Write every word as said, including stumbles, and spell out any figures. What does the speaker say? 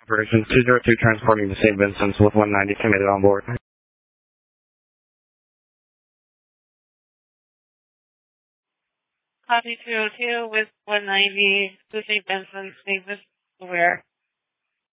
Operation two zero two transporting to Saint Vincent's with one ninety committed on board. Copy two oh two with one ninety to Saint Vincent's, Saint Vincent, where?